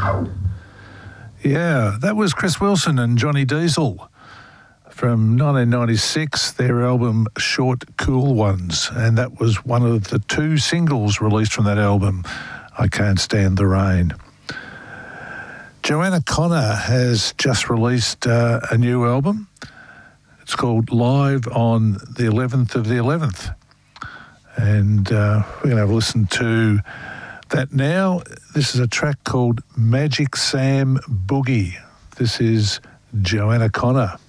Yeah, that was Chris Wilson and Johnny Diesel from 1996, their album Short Cool Ones, and that was one of the 2 singles released from that album, I Can't Stand the Rain. Joanna Connor has just released a new album. It's called Live on the 11th of the 11th. And we're going to have a listen to that now. This is a track called Magic Sam Boogie. This is Joanna Connor.